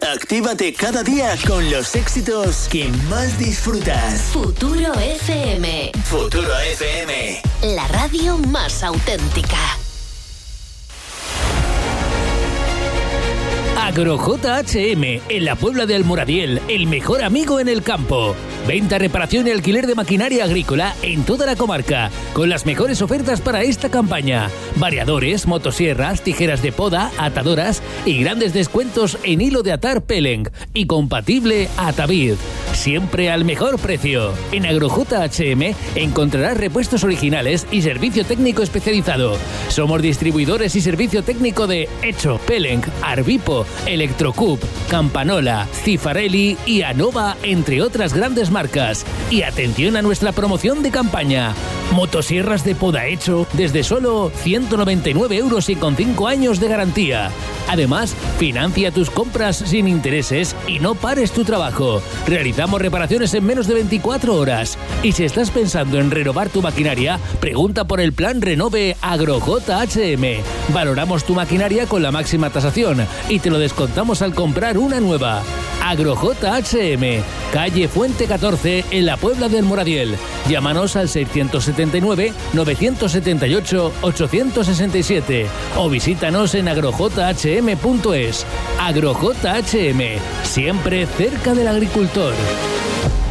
Actívate cada día con los éxitos que más disfrutas. Futuro FM. Futuro FM. La radio más auténtica. AgroJHM, en la Puebla de Almoradiel, el mejor amigo en el campo. Venta, reparación y alquiler de maquinaria agrícola en toda la comarca, con las mejores ofertas para esta campaña. Variadores, motosierras, tijeras de poda, atadoras y grandes descuentos en hilo de atar Peleng y compatible Atavid. Siempre al mejor precio. En AgroJHM encontrarás repuestos originales y servicio técnico especializado. Somos distribuidores y servicio técnico de Echo, Peleng, Arbipo, Electrocup, Campanola, Cifarelli y Anova, entre otras grandes marcas. Y atención a nuestra promoción de campaña. Motosierras de poda Echo desde solo 199 euros y con 5 años de garantía. Además, financia tus compras sin intereses y no pares tu trabajo. Realizamos reparaciones en menos de 24 horas. Y si estás pensando en renovar tu maquinaria, pregunta por el plan Renove AgroJHM. Valoramos tu maquinaria con la máxima tasación y te lo descontamos al comprar una nueva. AgroJHM, calle Fuente 14, en la Puebla del Moradiel. Llámanos al 679-978-867 o visítanos en agrojhm.es. AgroJHM, siempre cerca del agricultor.